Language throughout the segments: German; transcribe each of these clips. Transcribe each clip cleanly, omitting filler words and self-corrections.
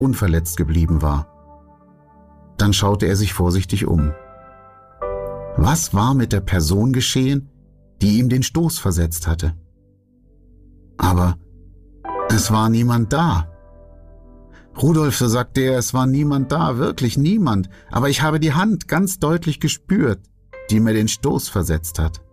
unverletzt geblieben war. Dann schaute er sich vorsichtig um. Was war mit der Person geschehen, die ihm den Stoß versetzt hatte? Aber es war niemand da. Rudolf, so sagte er, es war niemand da, wirklich niemand, aber ich habe die Hand ganz deutlich gespürt, die mir den Stoß versetzt hat.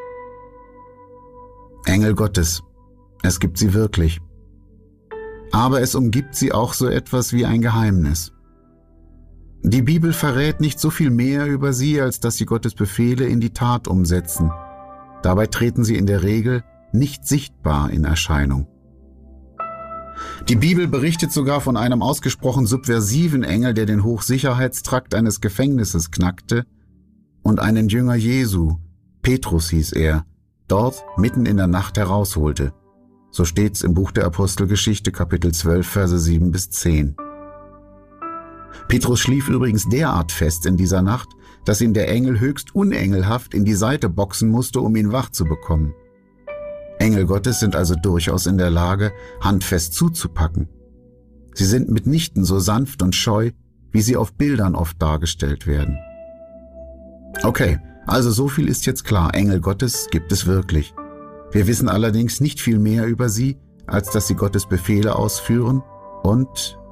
Engel Gottes, es gibt sie wirklich. Aber es umgibt sie auch so etwas wie ein Geheimnis. Die Bibel verrät nicht so viel mehr über sie, als dass sie Gottes Befehle in die Tat umsetzen. Dabei treten sie in der Regel nicht sichtbar in Erscheinung. Die Bibel berichtet sogar von einem ausgesprochen subversiven Engel, der den Hochsicherheitstrakt eines Gefängnisses knackte und einen Jünger Jesu, Petrus hieß er, dort mitten in der Nacht herausholte. So steht's im Buch der Apostelgeschichte, Kapitel 12, Verse 7 bis 10. Petrus schlief übrigens derart fest in dieser Nacht, dass ihm der Engel höchst unengelhaft in die Seite boxen musste, um ihn wach zu bekommen. Engel Gottes sind also durchaus in der Lage, handfest zuzupacken. Sie sind mitnichten so sanft und scheu, wie sie auf Bildern oft dargestellt werden. Okay, also so viel ist jetzt klar, Engel Gottes gibt es wirklich. Wir wissen allerdings nicht viel mehr über sie, als dass sie Gottes Befehle ausführen und